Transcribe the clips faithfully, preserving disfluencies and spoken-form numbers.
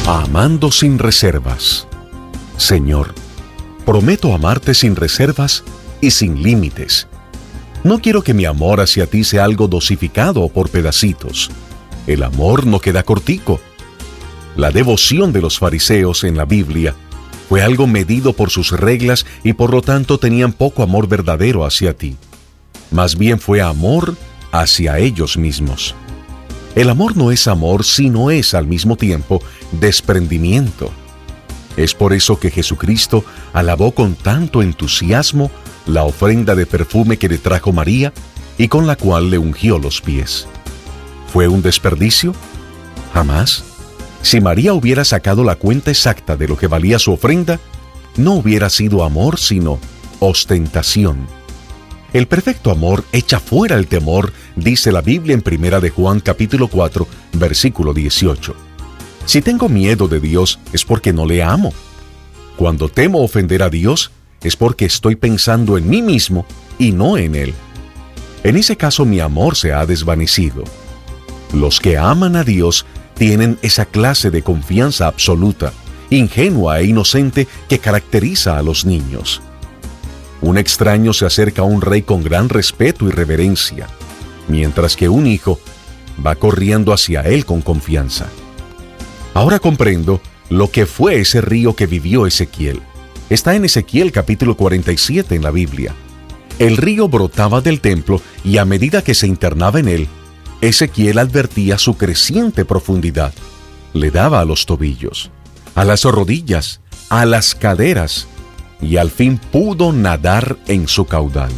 Amando sin reservas. Señor, prometo amarte sin reservas y sin límites. No quiero que mi amor hacia ti sea algo dosificado o por pedacitos. El amor no queda cortico. La devoción de los fariseos en la Biblia fue algo medido por sus reglas y por lo tanto tenían poco amor verdadero hacia ti. Más bien fue amor hacia ellos mismos. El amor no es amor si no es al mismo tiempo desprendimiento. Es por eso que Jesucristo alabó con tanto entusiasmo la ofrenda de perfume que le trajo María y con la cual le ungió los pies. ¿Fue un desperdicio? Jamás. Si María hubiera sacado la cuenta exacta de lo que valía su ofrenda, no hubiera sido amor sino ostentación. El perfecto amor echa fuera el temor, dice la Biblia en Primera de Juan capítulo cuatro, versículo dieciocho. Si tengo miedo de Dios es porque no le amo. Cuando temo ofender a Dios es porque estoy pensando en mí mismo y no en Él. En ese caso mi amor se ha desvanecido. Los que aman a Dios tienen esa clase de confianza absoluta, ingenua e inocente que caracteriza a los niños. Un extraño se acerca a un rey con gran respeto y reverencia, mientras que un hijo va corriendo hacia él con confianza. Ahora comprendo lo que fue ese río que vivió Ezequiel. Está en Ezequiel capítulo cuarenta y siete en la Biblia. El río brotaba del templo y a medida que se internaba en él, Ezequiel advertía su creciente profundidad. Le daba a los tobillos, a las rodillas, a las caderas, y al fin pudo nadar en su caudal.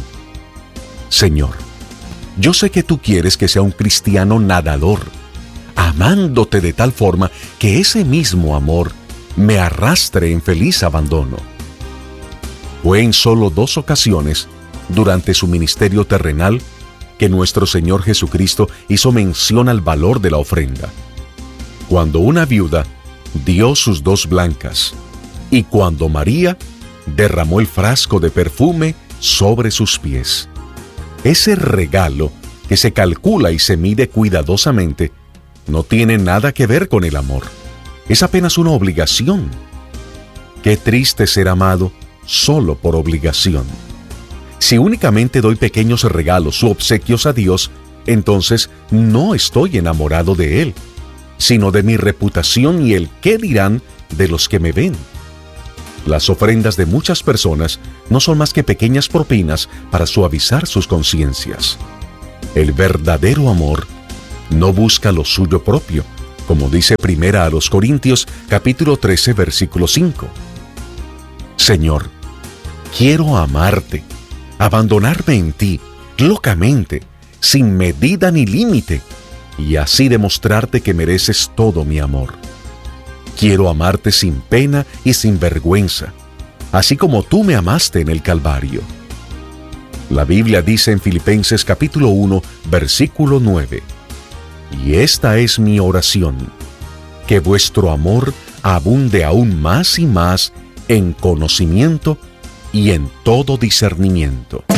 Señor, yo sé que tú quieres que sea un cristiano nadador, amándote de tal forma que ese mismo amor me arrastre en feliz abandono. Fue en solo dos ocasiones, durante su ministerio terrenal, que nuestro Señor Jesucristo hizo mención al valor de la ofrenda. Cuando una viuda dio sus dos blancas, y cuando María derramó el frasco de perfume sobre sus pies. Ese regalo, que se calcula y se mide cuidadosamente, no tiene nada que ver con el amor. Es apenas una obligación. Qué triste ser amado solo por obligación. Si únicamente doy pequeños regalos u obsequios a Dios, entonces no estoy enamorado de Él, sino de mi reputación y el qué dirán de los que me ven. Las ofrendas de muchas personas no son más que pequeñas propinas para suavizar sus conciencias. El verdadero amor no busca lo suyo propio, como dice Primera a los Corintios capítulo trece versículo cinco. Señor, quiero amarte, abandonarme en ti locamente, sin medida ni límite, y así demostrarte que mereces todo mi amor. Quiero amarte sin pena y sin vergüenza, así como tú me amaste en el Calvario. La Biblia dice en Filipenses capítulo uno, versículo nueve, y esta es mi oración, que vuestro amor abunde aún más y más en conocimiento y en todo discernimiento.